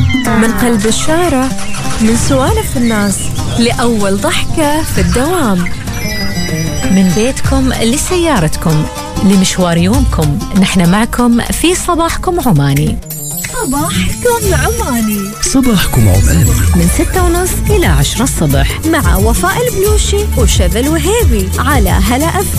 من قلب الشارع، من سوالف الناس لأول ضحكة في الدوام، من بيتكم لسيارتكم لمشوار يومكم، نحن معكم في صباحكم عماني. صباحكم عماني، صباحكم عماني من 6:30 إلى 10 الصبح مع وفاء البلوشي وشذى الوهيبي على هلا